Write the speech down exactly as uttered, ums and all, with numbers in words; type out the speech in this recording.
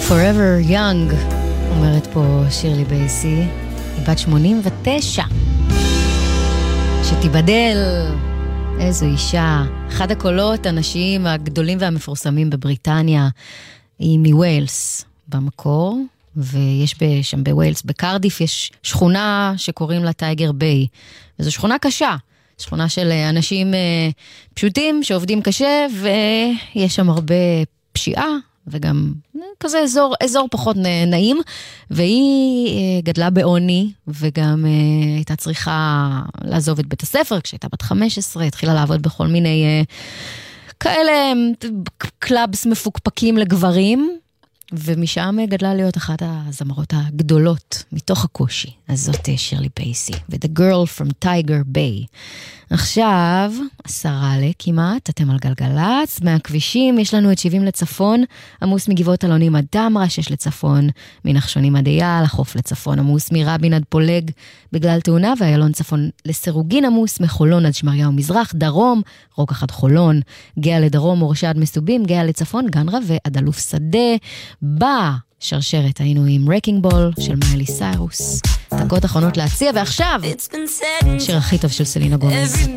Forever Young, אומרת פה שירלי בייסי, היא בת שמונים ותשע, שתיבדל, איזו אישה, אחד הקולות הנשיים הגדולים והמפורסמים בבריטניה, היא מווילס במקור, ויש שם בווילס, בקרדיף, יש שכונה שקוראים לה טייגר ביי, וזו שכונה קשה, שכונה של אנשים פשוטים שעובדים קשה, ויש שם הרבה פשיעה, וגם כזה אזור, אזור פחות נעים, והיא גדלה בעוני, וגם הייתה צריכה לעזוב את בית הספר, כשהייתה בת חמש עשרה, התחילה לעבוד בכל מיני כאלה קלאבס מפוקפקים לגברים, ומשם גדלה להיות אחת הזמרות הגדולות מתוך הקושי. אז זאת שירלי בייסי, ו-The Girl from Tiger Bay. עכשיו, עשרה לכמעט, אתם על גלגלץ, מהכבישים יש לנו את שבעים לצפון, עמוס מגבעות אלונים עד דמרה, שש לצפון, מנחשונים עד אייל, החוף לצפון, עמוס מרבין עד פולג בגלל תאונה, והיילון צפון לסירוגין עמוס, מחולון עד שמריהו מזרח, דרום, רוקח עד חולון, גאה לדרום, מורשה עד מסובים, גאה לצפון, גנרה ועד אלוף שדה, בשרשרת היינו עם רקינג בול של מיילי סיירוס. דקות אחרונות להציע, ועכשיו, שיר הכי טוב של סלינה גומז.